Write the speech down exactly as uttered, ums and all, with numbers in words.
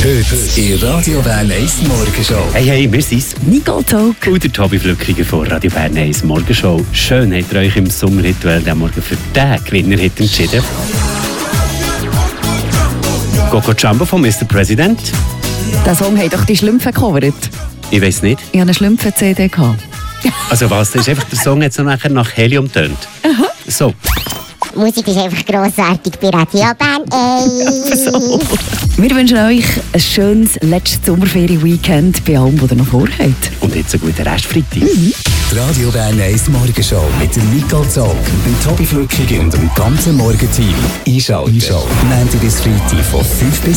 Heute in Radio Bern eins Morgenshow. Hey, hey, wir sind's. Nicole Zog. Und der Tobi Flückiger von Radio Bern eins Morgenshow. Schön habt ihr euch im Sommerritual den Morgen für den Gewinner entschieden. Coco Jumbo von Mister President. Der Song hat doch die Schlümpfe gecovert. Ich weiss nicht. Ich hatte eine Schlümpfe-C D. Also was, das ist einfach der Song jetzt noch nachher nach Helium tönt. Aha. So. Die Musik ist einfach grossartig bei Radio Bern eins. So. Wir wünschen euch ein schönes letztes Sommerferien-Weekend bei allem, was ihr noch vorhabt. Und jetzt einen guten Restfreitag. Mhm. Die Radio Bern eins Morgenshow mit der Nicole Zog, dem Tobi Flückiger und dem ganzen Morgenteam. Einschalten. Einschalten. Montag bis Freitag von fünf bis